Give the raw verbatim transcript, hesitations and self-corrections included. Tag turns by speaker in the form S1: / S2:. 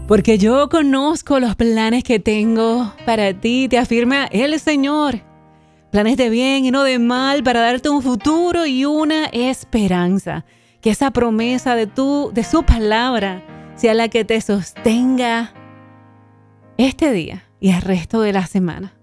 S1: Porque yo conozco los planes que tengo para ti, te afirma el Señor. Planes de bien y no de mal para darte un futuro y una esperanza. Que esa promesa de, tu, de su palabra sea la que te sostenga este día y el resto de la semana.